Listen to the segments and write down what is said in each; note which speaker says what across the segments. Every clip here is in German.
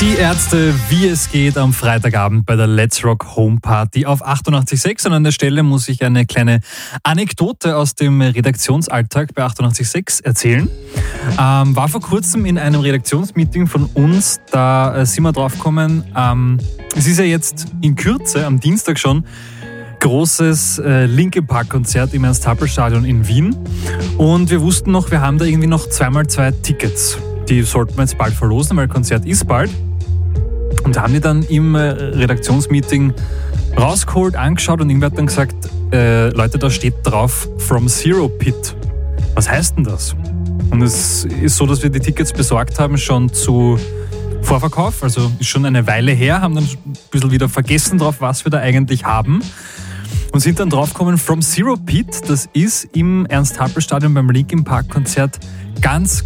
Speaker 1: Die Ärzte, wie es geht, am Freitagabend bei der Let's Rock Home Party auf 88.6. Und an der Stelle muss ich eine kleine Anekdote aus dem Redaktionsalltag bei 88.6 erzählen. War vor kurzem in einem Redaktionsmeeting von uns, da sind wir draufgekommen, es ist ja jetzt in Kürze, am Dienstag schon, großes Linkin Park Konzert im Ernst-Happel-Stadion in Wien. Und wir wussten noch, wir haben da irgendwie noch 2x2 Tickets. Die sollten wir jetzt bald verlosen, weil Konzert ist bald. Und haben die dann im Redaktionsmeeting rausgeholt, angeschaut und irgendwer hat dann gesagt, Leute, da steht drauf From Zero Pit. Was heißt denn das? Und es ist so, dass wir die Tickets besorgt haben, schon zu Vorverkauf, also ist schon eine Weile her, haben dann ein bisschen wieder vergessen drauf, was wir da eigentlich haben. Und sind dann draufgekommen, From Zero Pit, das ist im Ernst-Happel-Stadion beim Linkin Park Konzert ganz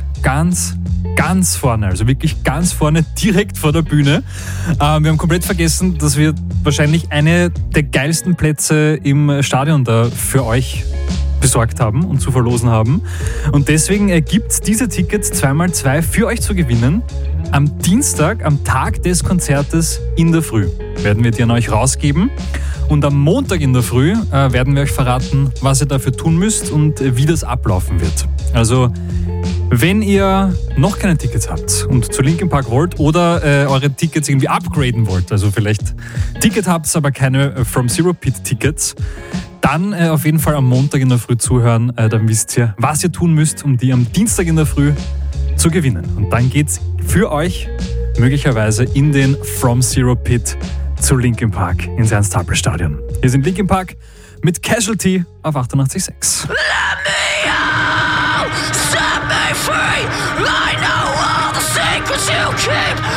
Speaker 1: vorne, also wirklich ganz vorne, direkt vor der Bühne. Wir haben komplett vergessen, dass wir wahrscheinlich eine der geilsten Plätze im Stadion da für euch besorgt haben und zu verlosen haben. Und deswegen gibt es diese Tickets 2x2 für euch zu gewinnen. Am Dienstag, am Tag des Konzertes in der Früh, werden wir die an euch rausgeben. Und am Montag in der Früh werden wir euch verraten, was ihr dafür tun müsst und wie das ablaufen wird. Also, wenn ihr noch keine Tickets habt und zu Linkin Park wollt oder eure Tickets irgendwie upgraden wollt, also vielleicht Ticket habt, aber keine From Zero Pit Tickets, dann auf jeden Fall am Montag in der Früh zuhören. Dann wisst ihr, was ihr tun müsst, um die am Dienstag in der Früh zu gewinnen. Und dann geht's für euch möglicherweise in den From Zero Pit zu Linkin Park ins Ernst-Happel-Stadion. Hier sind Linkin Park mit Casualty auf 88.6.
Speaker 2: Set me free. I know all the secrets you keep.